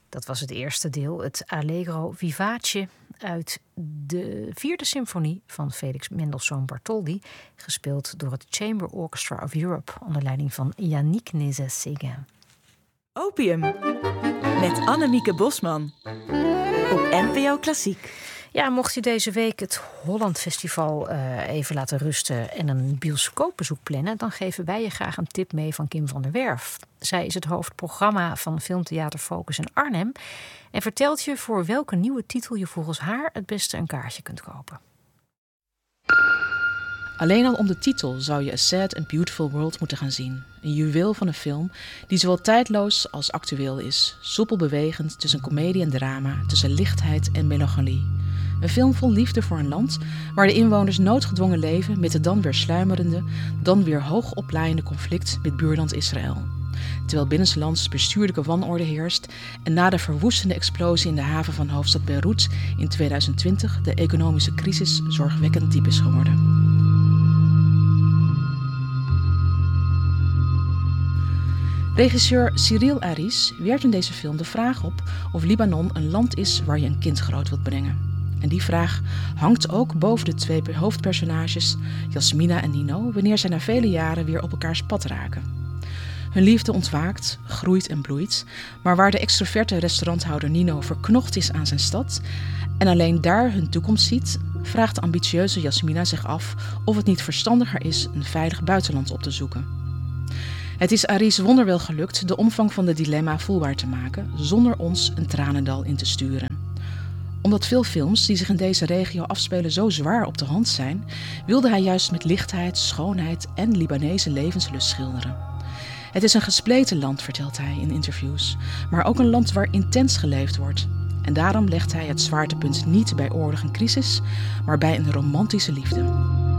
Dat was het eerste deel, het Allegro vivace uit de 4e symfonie van Felix Mendelssohn Bartholdy, gespeeld door het Chamber Orchestra of Europe onder leiding van Yannick Nézet-Séguin. Opium met Annemieke Bosman op NPO Klassiek. Ja, mocht je deze week het Holland Festival even laten rusten en een bioscoopbezoek plannen, dan geven wij je graag een tip mee van Kim van der Werf. Zij is het hoofdprogramma van Filmtheater Focus in Arnhem en vertelt je voor welke nieuwe titel je volgens haar het beste een kaartje kunt kopen. Alleen al om de titel zou je A Sad and Beautiful World moeten gaan zien. Een juweel van een film die zowel tijdloos als actueel is. Soepel bewegend tussen komedie en drama, tussen lichtheid en melancholie. Een film vol liefde voor een land waar de inwoners noodgedwongen leven met het dan weer sluimerende, dan weer hoog oplaaiende conflict met buurland Israël. Terwijl binnenlands bestuurlijke wanorde heerst en na de verwoestende explosie in de haven van hoofdstad Beirut in 2020 de economische crisis zorgwekkend diep is geworden. Regisseur Cyril Aris werpt in deze film de vraag op of Libanon een land is waar je een kind groot wilt brengen. En die vraag hangt ook boven de twee hoofdpersonages, Jasmina en Nino, wanneer zij na vele jaren weer op elkaars pad raken. Hun liefde ontwaakt, groeit en bloeit, maar waar de extroverte restauranthouder Nino verknocht is aan zijn stad en alleen daar hun toekomst ziet, vraagt de ambitieuze Jasmina zich af of het niet verstandiger is een veilig buitenland op te zoeken. Het is Aris wonderwel gelukt de omvang van het dilemma voelbaar te maken, zonder ons een tranendal in te sturen. Omdat veel films die zich in deze regio afspelen zo zwaar op de hand zijn, wilde hij juist met lichtheid, schoonheid en Libanese levenslust schilderen. Het is een gespleten land, vertelt hij in interviews, maar ook een land waar intens geleefd wordt. En daarom legt hij het zwaartepunt niet bij oorlog en crisis, maar bij een romantische liefde.